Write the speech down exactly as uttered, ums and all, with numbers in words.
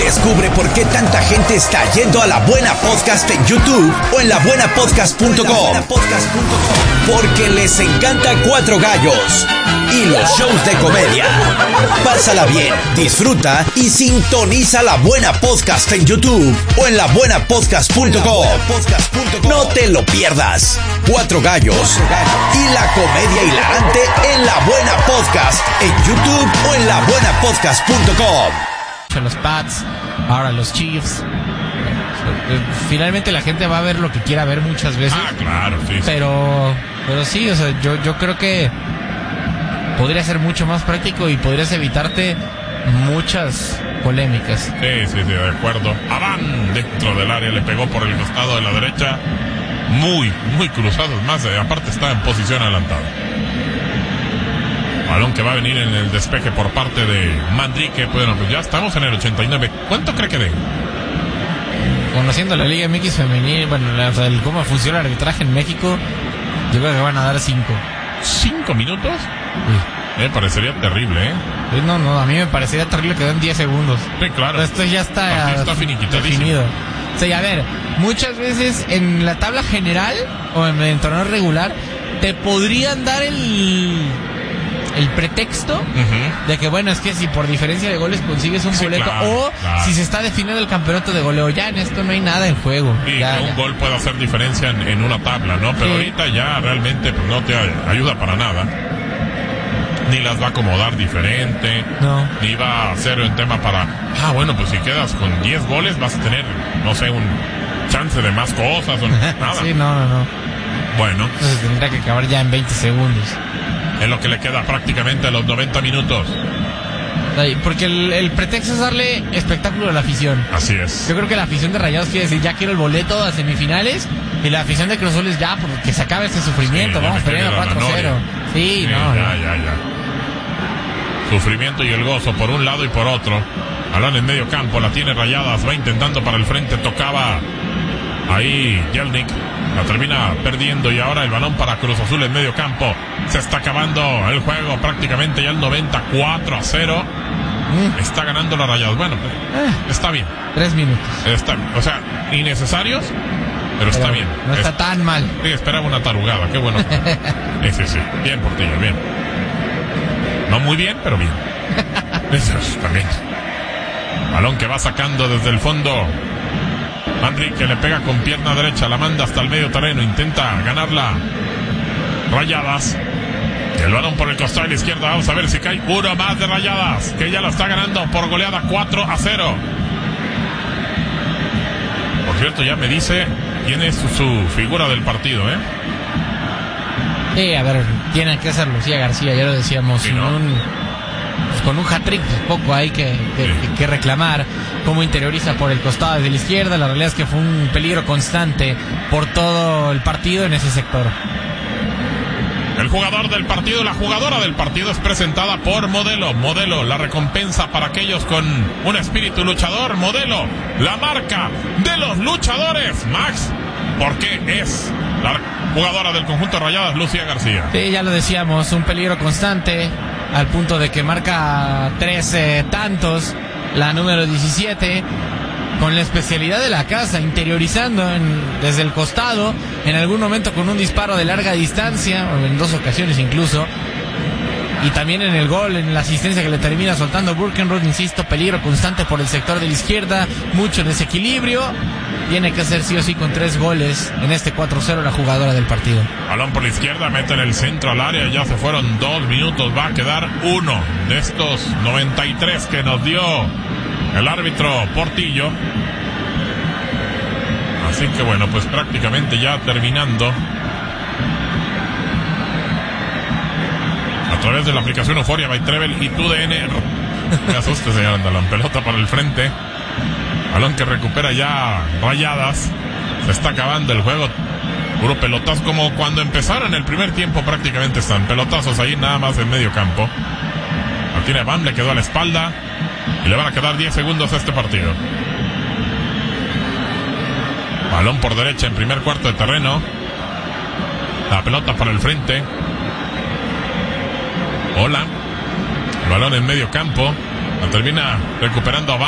Descubre por qué tanta gente está yendo a La Buena Podcast en YouTube o en la buena podcast punto com. Porque les encanta Cuatro Gallos y los shows de comedia. Pásala bien, disfruta y sintoniza La Buena Podcast en YouTube o en la buena podcast punto com. No te lo pierdas. Cuatro Gallos y la comedia hilarante en La Buena Podcast en YouTube o en la buena podcast punto com. Los Pats, ahora los Chiefs. Finalmente la gente va a ver lo que quiera ver muchas veces. Ah, claro, sí. sí. Pero, pero sí, o sea, yo, yo creo que podría ser mucho más práctico y podrías evitarte muchas polémicas. Sí, sí, sí, de acuerdo. Adán dentro del área le pegó por el costado de la derecha. Muy, muy cruzado. Más, aparte está en posición adelantada. Balón que va a venir en el despeje por parte de Manrique. Bueno, pues ya estamos en el ochenta y nueve. ¿Cuánto cree que dé? Conociendo la Liga M X femenil, bueno, o sea, el, cómo funciona el arbitraje en México, yo creo que van a dar cinco. ¿Cinco minutos? Sí. Me parecería terrible, ¿eh? No, no, a mí me parecería terrible que den diez segundos. Sí, claro. Esto ya está, está finiquitadísimo. definido. O sea, a ver, muchas veces en la tabla general o en el torneo regular te podrían dar el... el pretexto uh-huh. de que, bueno, es que si por diferencia de goles consigues un sí, boleto claro, o claro. si se está definiendo el campeonato de goleo, ya en esto no hay nada en juego. Sí, ya, un ya. gol puede hacer diferencia en, en una tabla, ¿no? Pero sí. ahorita ya realmente pues, no te ayuda para nada. Ni las va a acomodar diferente, no. ni va a hacer un tema para, ah, bueno, pues si quedas con diez goles vas a tener, no sé, un chance de más cosas o nada. Sí, no, no, no. Bueno. Entonces tendrá que acabar ya en veinte segundos. Es lo que le queda prácticamente a los noventa minutos. Porque el, el pretexto es darle espectáculo a la afición. Así es. Yo creo que la afición de Rayados quiere decir, ya quiero el boleto a semifinales. Y la afición de Cruz Azul es ya, porque se acabe este sufrimiento. Sí, vamos perdiendo cuatro cero. Sí, sí, no. Ya, ya, ya. Sufrimiento y el gozo por un lado y por otro. Balón en medio campo, la tiene Rayadas, va intentando para el frente, tocaba ahí Jelnik. La termina perdiendo y ahora el balón para Cruz Azul en medio campo. Se está acabando el juego prácticamente ya el noventa, cuatro a cero. Mm. Está ganando la Rayados. Bueno, eh, está bien. Tres minutos. Está, o sea, innecesarios, pero, pero está bien. No está es, tan mal. Sí, esperaba una tarugada. Qué bueno. sí, sí, sí. Bien por ti, bien. No muy bien, pero bien. Eso también. Balón que va sacando desde el fondo. Manrique le pega con pierna derecha, la manda hasta el medio terreno, intenta ganarla Rayadas. El balón por el costado de la izquierda, vamos a ver si cae uno más de Rayadas, que ya lo está ganando por goleada cuatro a cero. Por cierto, ya me dice quién es su, su figura del partido, ¿eh? Sí, a ver, tiene que ser Lucía García, ya lo decíamos, sí, ¿no? un... Pues con un hat-trick, pues poco hay que, que, sí. que reclamar. Cómo interioriza por el costado desde la izquierda. La realidad es que fue un peligro constante por todo el partido en ese sector. El jugador del partido, la jugadora del partido es presentada por Modelo. Modelo, la recompensa para aquellos con un espíritu luchador. Modelo, la marca de los luchadores. Max, porque es la jugadora del conjunto Rayadas, Lucía García. Sí, ya lo decíamos, un peligro constante, al punto de que marca trece tantos, la número diecisiete, con la especialidad de la casa, interiorizando en, desde el costado, en algún momento con un disparo de larga distancia, o en dos ocasiones incluso, y también en el gol, en la asistencia que le termina soltando Burkenroth. Insisto, peligro constante por el sector de la izquierda, mucho desequilibrio. Tiene que hacer sí o sí con tres goles en este cuatro cero la jugadora del partido. Balón por la izquierda, mete en el centro al área, ya se fueron dos minutos, va a quedar uno de estos noventa y tres que nos dio el árbitro Portillo. Así que bueno, pues prácticamente ya terminando. A través de la aplicación Euforia by Trevel y T U D N. Me asuste, señor Andalón. Pelota para el frente. Balón que recupera ya Rayadas. Se está acabando el juego. Puro pelotazo, como cuando empezaron el primer tiempo. Prácticamente están pelotazos ahí nada más en medio campo. Martínez Bam le quedó a la espalda y le van a quedar diez segundos a este partido. Balón por derecha en primer cuarto de terreno. La pelota para el frente. Hola. El balón en medio campo. La termina recuperando a Bam.